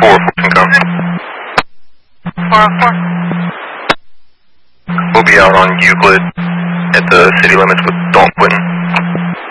404 come. 404. We'll be out on Euclid at the city limits with Dalton Quinton.